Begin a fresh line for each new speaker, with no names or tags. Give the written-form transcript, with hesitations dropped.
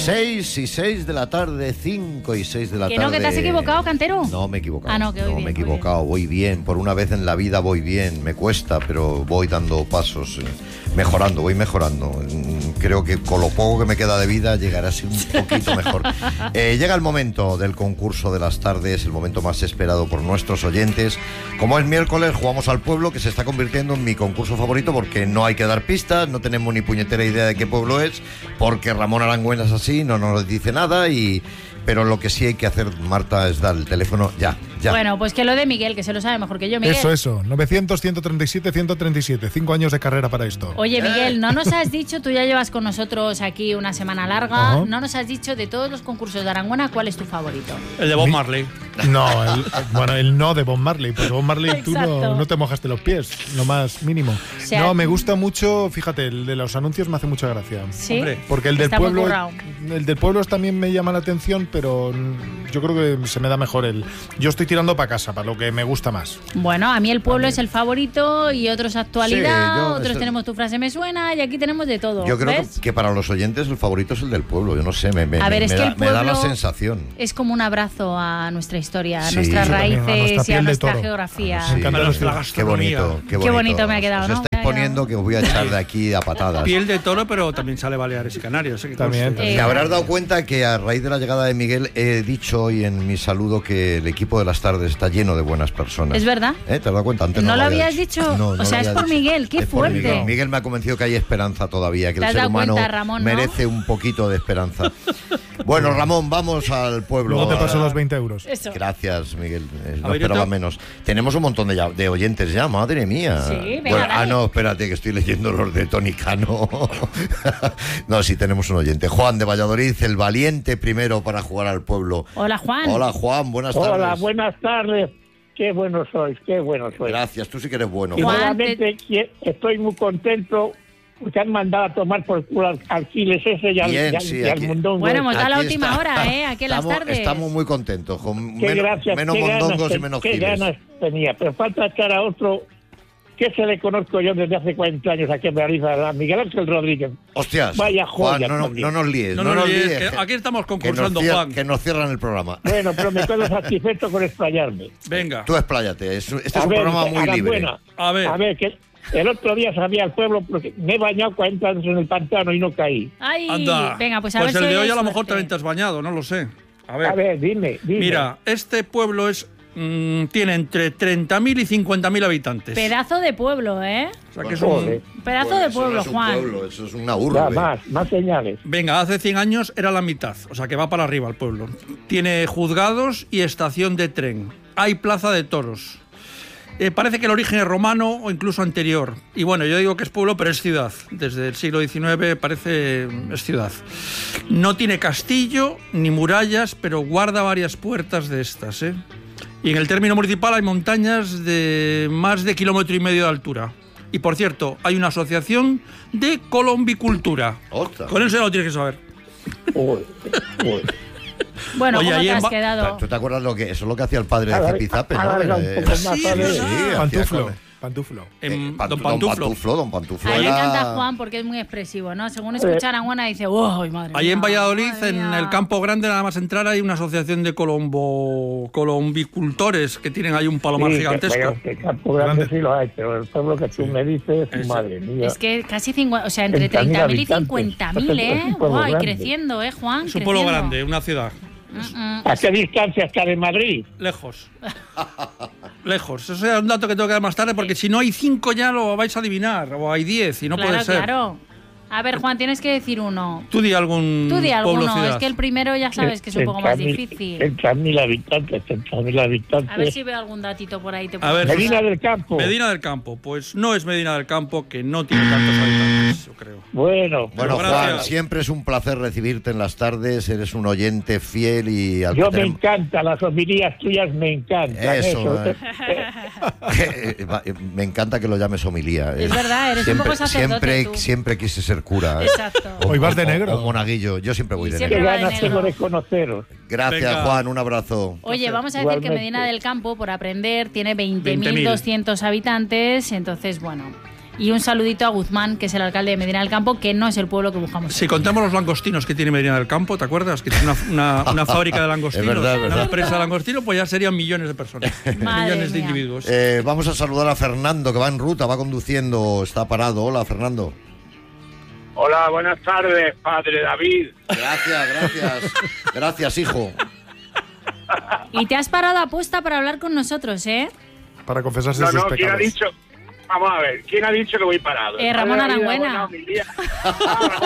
6 y 6 de la tarde, 5 y 6 de la tarde.
¿Que no, que te has equivocado, Cantero?
No, me he equivocado.
Ah, no, que voy bien,
me he equivocado, voy bien. Por una vez en la vida voy bien. Me cuesta, pero voy dando pasos, voy mejorando. Creo que con lo poco que me queda de vida llegará a ser un poquito mejor. Llega el momento del concurso de las tardes, el momento más esperado por nuestros oyentes. Como es miércoles, jugamos al pueblo, que se está convirtiendo en mi concurso favorito porque no hay que dar pistas, no tenemos ni puñetera idea de qué pueblo es, porque Ramón Arangüena es así, no nos dice nada pero lo que sí hay que hacer, Marta, es dar el teléfono ya.
Bueno, pues que lo de Miguel, que se lo sabe mejor que yo, Miguel.
Eso, 900-137-137, 5 años de carrera para esto.
Oye, Miguel, no nos has dicho, tú ya llevas con nosotros aquí una semana larga, no nos has dicho de todos los concursos de Arangüena, ¿cuál es tu favorito?
El de Bob Marley.
No, el no de Bob Marley, porque Bob Marley tú no te mojaste los pies, lo más mínimo.
O sea,
no, me gusta mucho, fíjate, el de los anuncios me hace mucha gracia.
¿Sí?
Porque el del pueblo también me llama la atención, pero yo creo que se me da mejor yo estoy tirando para casa, para lo que me gusta más.
Bueno, a mí el pueblo es el favorito y otros actualidad, otros tenemos tu frase me suena y aquí tenemos de todo.
Yo creo que para los oyentes el favorito es el del pueblo, yo no sé, me da la sensación.
Es como un abrazo a nuestra historia, a nuestras raíces y a nuestra geografía.
Sí, qué bonito. Qué bonito
me ha quedado, ¿no?
Estáis poniendo que os voy a echar de aquí a patadas.
Piel de toro, pero también sale Baleares y Canarias.
También.
Te habrás dado cuenta que a raíz de la llegada de Miguel he dicho hoy en mi saludo que el equipo de las tardes está lleno de buenas personas.
¿Es verdad?
¿Te has dado cuenta? Antes
¿No lo habías dicho?
No,
o sea, es por Miguel, qué fuerte.
Miguel me ha convencido que hay esperanza todavía, que el ser humano merece un poquito de esperanza. Bueno, Ramón, vamos al pueblo.
Luego te paso los 20 euros.
Eso.
Gracias, Miguel. No esperaba menos. Tenemos un montón de oyentes ya, madre mía.
Sí, venga,
no, espérate, que estoy leyendo los de Tony Cano. No, sí, tenemos un oyente. Juan de Valladolid, el valiente primero para jugar al pueblo.
Hola, Juan.
Hola, Juan, buenas tardes.
Hola, buenas tardes. Qué bueno sois.
Gracias, tú sí que eres bueno.
Y nuevamente estoy muy contento porque han mandado a tomar por culo al Alquiles ese y al Mondongo.
Bueno, hemos dado la última hora, aquí en las tardes.
Estamos muy contentos, con menos
mondongos
y menos
Qué
giles.
ganas tenía, pero falta echar a otro que se le conozco yo desde hace 40 años aquí en Madrid, a Miguel Ángel Rodríguez.
Hostias,
vaya joya.
Juan, no nos líes.
No nos líes, que aquí estamos concursando, Juan.
Que nos cierran el programa.
Bueno, pero me quedo satisfecho con explayarme.
Venga.
Tú expláyate, este es un programa muy libre.
A ver,
que el otro día sabía al pueblo porque me he bañado 40 años en el pantano y no caí.
Ay,
anda.
Venga, pues a ver
el
si
de hoy a lo mejor también te has bañado, no lo sé. A ver,
dime.
Mira, este pueblo tiene entre 30.000 y 50.000 habitantes.
Pedazo de pueblo, ¿eh?
O sea que es un
pedazo de pueblo,
eso no
Juan.
Es un pueblo, eso es una urbe.
Más señales.
Venga, hace 100 años era la mitad, o sea que va para arriba el pueblo. Tiene juzgados y estación de tren. Hay plaza de toros. Parece que el origen es romano o incluso anterior. Y bueno, yo digo que es pueblo, pero es ciudad. Desde el siglo XIX es ciudad. No tiene castillo ni murallas, pero guarda varias puertas de estas, Y en el término municipal hay montañas de más de 1,5 kilómetros de altura. Y por cierto, hay una asociación de colombicultura.
¡Ostras!
Con eso ya lo tienes que saber.
Bueno,
oye,
¿cómo te has quedado?
¿Tú te acuerdas eso es lo que hacía el padre de Zipizape, no?
Pantuflo.
Don Pantuflo.
Don Pantuflo.
A mí me encanta Juan porque es muy expresivo, ¿no? Según escucha a Arangüena dice, ¡oh, madre mía!
Ahí en Valladolid, en el Campo Grande, nada más entrar, hay una asociación de colombicultores que tienen ahí un palomar gigantesco.
El Campo Grande sí lo hay, pero el pueblo que tú me dices, madre mía.
Es que casi 50, o sea, entre 30.000 y 50.000, ¿eh? Guay, creciendo, Juan.
Es un pueblo grande, una ciudad.
¿A qué distancia está de Madrid?
Lejos. Eso es un dato que tengo que dar más tarde, porque si no hay 5 ya lo vais a adivinar, o hay 10 y no puede ser.
Claro. A ver, Juan, tienes que decir uno.
Tú di alguno,
es que el primero ya sabes que es un poco más difícil.
30.000 habitantes.
A ver si veo algún datito por ahí.
Medina del Campo.
Medina del Campo, pues no es Medina del Campo, que no tiene tantos habitantes, yo creo.
Bueno,
Juan, siempre es un placer recibirte en las tardes, eres un oyente fiel y...
me encanta, las homilías tuyas me encantan.
Eso. Me encanta que lo llames homilía.
Es verdad, eres un poco sacerdote
siempre quise ser cura.
Exacto.
Hoy vas de negro.
O monaguillo, yo siempre voy de
Qué
negro.
ganas tengo de conoceros.
Gracias,
Venga.
Juan, un abrazo.
Oye, vamos a decir que Medina del Campo, por aprender, tiene 20.200 habitantes, entonces, bueno... Y un saludito a Guzmán, que es el alcalde de Medina del Campo, que no es el pueblo que buscamos.
Si contamos los langostinos que tiene Medina del Campo, ¿te acuerdas? Que tiene una fábrica de langostinos,
Es verdad.
una empresa de langostinos, pues ya serían millones de personas, millones de individuos.
Vamos a saludar a Fernando, que va en ruta, va conduciendo, está parado. Hola, Fernando.
Hola, buenas tardes, padre David.
Gracias, hijo.
Y te has parado a posta para hablar con nosotros, ¿eh?
Para confesarse sus
¿quién
pecados.
ha dicho? Vamos a ver, ¿quién ha dicho que voy parado?
Ramón Arangüena.